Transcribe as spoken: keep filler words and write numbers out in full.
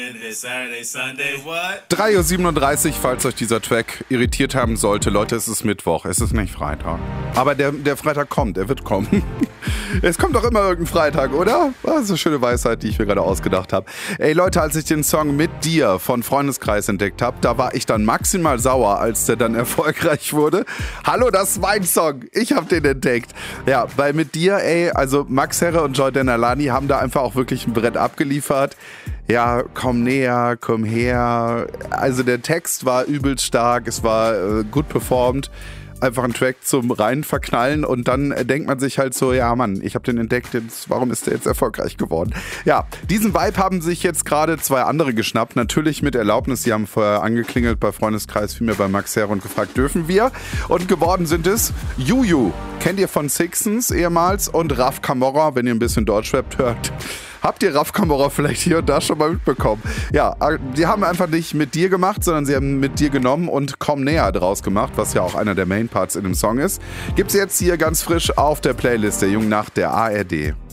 Saturday, Sunday, what? drei Uhr siebenunddreißig, falls euch dieser Track irritiert haben sollte. Leute, es ist Mittwoch, es ist nicht Freitag. Aber der, der Freitag kommt, er wird kommen. Es kommt doch immer irgendein Freitag, oder? Das ist eine schöne Weisheit, die ich mir gerade ausgedacht habe. Ey Leute, als ich den Song Mit dir von Freundeskreis entdeckt habe, da war ich dann maximal sauer, als der dann erfolgreich wurde. Hallo, das ist mein Song. Ich habe den entdeckt. Ja, bei Mit dir, ey, also Max Herre und Joy Denalani haben da einfach auch wirklich ein Brett abgeliefert. Ja, komm näher, komm her. Also der Text war übelst stark, es war äh, gut performt. Einfach ein Track zum rein verknallen und dann denkt man sich halt so, ja Mann, ich habe den entdeckt, jetzt, warum ist der jetzt erfolgreich geworden? Ja, diesen Vibe haben sich jetzt gerade zwei andere geschnappt, natürlich mit Erlaubnis, die haben vorher angeklingelt bei Freundeskreis, vielmehr bei Max Herre und gefragt, dürfen wir? Und geworden sind es Juju, kennt ihr von Sixens ehemals, und Raf Camorra, wenn ihr ein bisschen Deutschrap hört. Habt ihr Raf Camorra vielleicht hier und da schon mal mitbekommen? Ja, die haben einfach nicht Mit dir gemacht, sondern sie haben Mit dir genommen und Komm näher draus gemacht, was ja auch einer der Main Parts in dem Song ist. Gibt's jetzt hier ganz frisch auf der Playlist der Jungen Nacht der A R D.